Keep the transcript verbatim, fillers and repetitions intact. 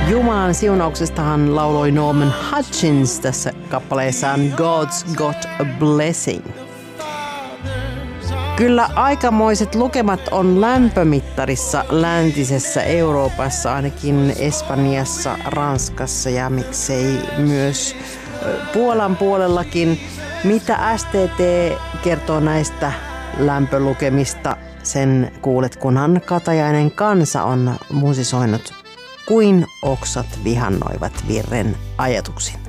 Jumalan siunauksestahan lauloi Norman Hutchins tässä kappaleessaan God's Got a Blessing. Kyllä aikamoiset lukemat on lämpömittarissa läntisessä Euroopassa, ainakin Espanjassa, Ranskassa ja miksei myös Puolan puolellakin. Mitä S T T kertoo näistä lämpölukemista? Sen kuulet, kunhan Katajainen Kansa on musisoinut Kuin oksat vihannoivat virren ajatuksi.